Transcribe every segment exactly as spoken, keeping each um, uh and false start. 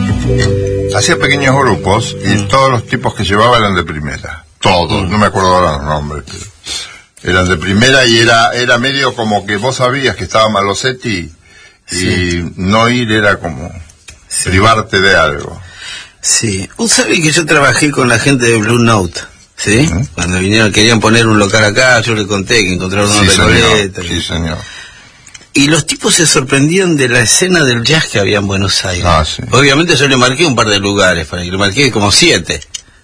Hacía pequeños grupos y mm. todos los tipos que llevaba eran de primera. Todos, mm. no me acuerdo ahora los nombres, pero eran de primera y era era medio como que vos sabías que estaba Malosetti y sí. no ir era como sí. privarte de algo. Sí, vos sabés que yo trabajé con la gente de Blue Note, ¿sí? ¿Mm? Cuando vinieron, querían poner un local acá, yo le conté que encontraron sí, una Recoleta. Sí, señor. Y los tipos se sorprendían de la escena del jazz que había en Buenos Aires. Ah, sí. Obviamente yo le marqué un par de lugares, para que le marqué como siete.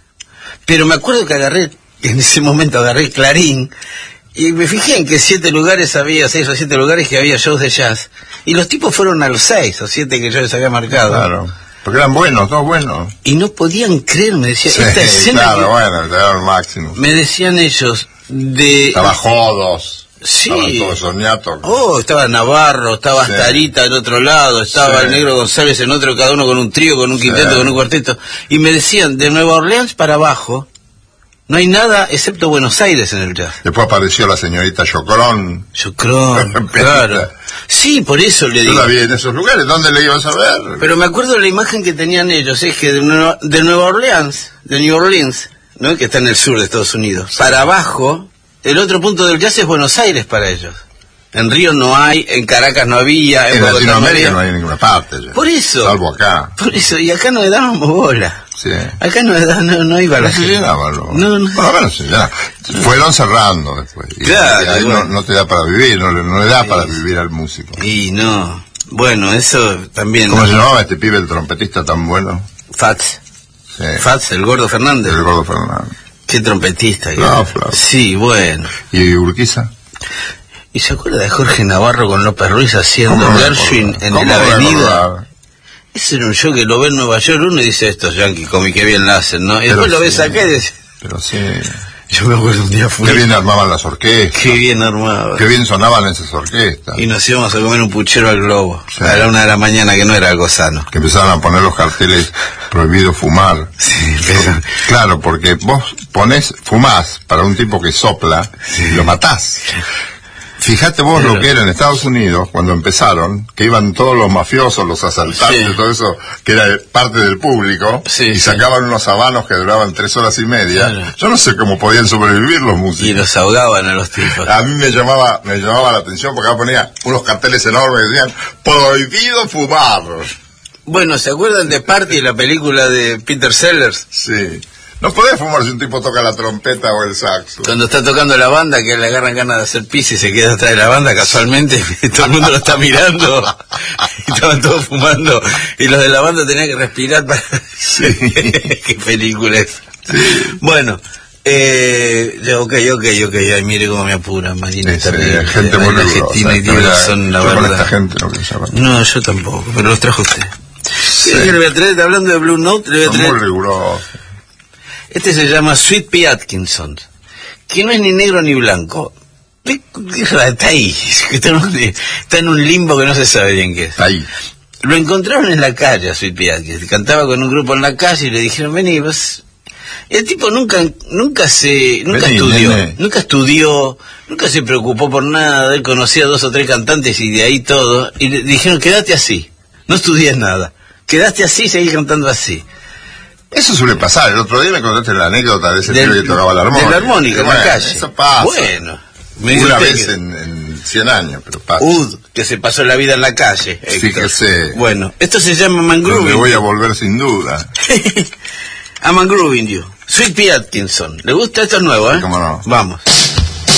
Pero me acuerdo que agarré, en ese momento agarré Clarín, y me fijé en que siete lugares había, seis o siete lugares que había shows de jazz. Y los tipos fueron a los seis o siete que yo les había marcado. Claro, porque eran buenos, todos buenos. Y no podían creer, me decían, sí, esta escena... claro, que... bueno, te daban el máximo. Me decían ellos, de... Estaba Jodos. Sí. Todos soñatos. Oh, estaba Navarro, estaba sí. Astarita del otro lado, estaba sí. el Negro González en otro, cada uno con un trío, con un quinteto, sí. con un cuarteto. Y me decían, de Nueva Orleans para abajo, no hay nada excepto Buenos Aires en el jazz. Después apareció la señorita Chocrón. Chocrón, claro. Sí, por eso le digo. Yo la vi en esos lugares, ¿dónde le ibas a ver? Pero me acuerdo de la imagen que tenían ellos, es que de Nueva, de Nueva Orleans, de New Orleans, ¿no? Que está en el sur de Estados Unidos, sí. para abajo... El otro punto del jazz es Buenos Aires para ellos. En Río no hay, en Caracas no había, en, en Bogotá Latinoamérica no hay en ninguna parte. Ya. Por eso. Salvo acá. Por eso, y acá no le dábamos bola. Sí. Acá no, no, no iba a la no se llenaba, no. No, no. Por lo menos se llenaba. Fueron cerrando después. Y claro. Ahí bueno. no, no te da para vivir, no, no le da sí. para vivir al músico. Y no. Bueno, eso también. ¿Cómo ¿no? se llamaba este pibe, el trompetista tan bueno? Fats. Sí. Fats, el Gordo Fernández. El Gordo Fernández. Qué trompetista. Claro, claro. Sí, bueno. ¿Y Urquiza? ¿Y se acuerda de Jorge Navarro con López Ruiz haciendo Gershwin en la Avenida? Ese era un show que lo ve en Nueva York, uno y dice, estos yankees como que bien la hacen, ¿no? Y pero después sí, lo ves acá y dice... Pero sí... Yo me acuerdo un día fui... Qué bien armaban las orquestas. Qué bien armaban. Qué bien sonaban esas orquestas. Y nos íbamos a comer un puchero al Globo. Sí. A la una de la mañana, que no era algo sano. Que empezaban a poner los carteles prohibido fumar. Sí, pero... Claro, porque vos ponés, fumás para un tipo que sopla, sí. y lo matás. Fíjate vos pero... lo que era en Estados Unidos, cuando empezaron, que iban todos los mafiosos, los asaltantes, sí. todo eso, que era parte del público, sí, y sí. sacaban unos habanos que duraban tres horas y media. Claro. Yo no sé cómo podían sobrevivir los músicos. Y los ahogaban a los tipos. A mí me llamaba, me llamaba la atención porque acá ponía unos carteles enormes que decían, prohibido fumar. Bueno, ¿se acuerdan de Party, la película de Peter Sellers? Sí. No podés fumar si un tipo toca la trompeta o el saxo. Cuando está tocando la banda, que le agarran ganas de hacer pis y se queda atrás de la banda casualmente, todo el mundo lo está mirando, y estaban todos fumando, y los de la banda tenían que respirar para... Sí. Qué película es. Sí. Bueno, eh, yo, ok, ok, ok, ay, mire cómo me apuran, Marina. Sí, sí, gente muy Argentina y Dios son la verdad. Esta gente no, que no, yo tampoco, pero los trajo usted. Sí. Le voy a traer, hablando de Blue Note, le voy a traer... Muy riguroso. Este se llama Sweet Pea Atkinson, que no es ni negro ni blanco. Está ahí, está en un limbo que no se sabe bien qué es. Está ahí. Lo encontraron en la calle a Sweet Pea Atkinson, cantaba con un grupo en la calle y le dijeron, vení, vos... El tipo nunca nunca se nunca vení, estudió, nene. nunca estudió, nunca se preocupó por nada, él conocía dos o tres cantantes y de ahí todo, y le dijeron, quédate así, no estudies nada, quédate así y seguís cantando así. Eso suele pasar. El otro día me contaste la anécdota de ese tío que tocaba la armónica. De la armónica, en bueno, la calle. Eso pasa. Bueno. Me Una vez que... en, en cien años, pero pasa. Ud, que se pasó la vida en la calle. Fíjese. Bueno, esto se llama Mangrooving. Me voy a volver sin duda. A Mangrooving You. Sweet Pea Atkinson. ¿Le gusta? Esto es nuevo, ¿eh? Sí, cómo no. Vamos.